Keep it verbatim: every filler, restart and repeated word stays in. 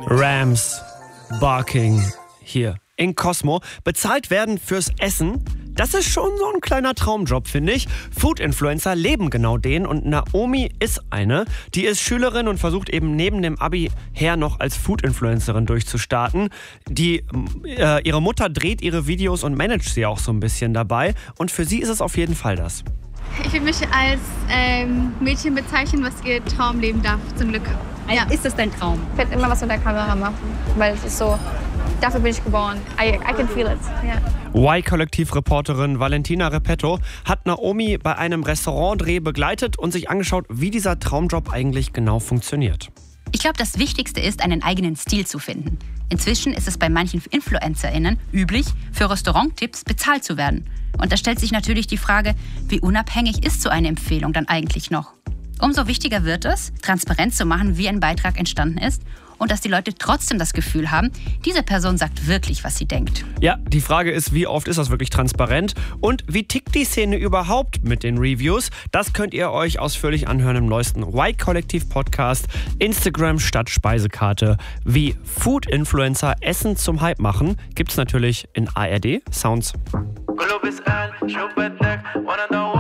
Rams Barking hier in Cosmo. Bezahlt werden fürs Essen, das ist schon so ein kleiner Traumjob, finde ich. Food-Influencer leben genau den und Naomi ist eine. Die ist Schülerin und versucht eben neben dem Abi her noch als Food-Influencerin durchzustarten. Die, äh, ihre Mutter dreht ihre Videos und managt sie auch so ein bisschen dabei. Und für sie ist es auf jeden Fall das. Ich will mich als ähm, Mädchen bezeichnen, was ihr Traum leben darf, zum Glück. Ja. Ist das dein Traum? Ich werde immer was mit der Kamera machen, weil es ist so, dafür bin ich geboren. I, I can feel it. Ja. Y-Kollektiv-Reporterin Valentina Repetto hat Naomi bei einem Restaurantdreh begleitet und sich angeschaut, wie dieser Traumjob eigentlich genau funktioniert. Ich glaube, das Wichtigste ist, einen eigenen Stil zu finden. Inzwischen ist es bei manchen InfluencerInnen üblich, für Restauranttipps bezahlt zu werden. Und da stellt sich natürlich die Frage, wie unabhängig ist so eine Empfehlung dann eigentlich noch? Umso wichtiger wird es, transparent zu machen, wie ein Beitrag entstanden ist und dass die Leute trotzdem das Gefühl haben, diese Person sagt wirklich, was sie denkt. Ja, die Frage ist, wie oft ist das wirklich transparent und wie tickt die Szene überhaupt mit den Reviews? Das könnt ihr euch ausführlich anhören im neuesten Y-Kollektiv-Podcast Instagram statt Speisekarte. Wie Food-Influencer Essen zum Hype machen, gibt's natürlich in A R D Sounds.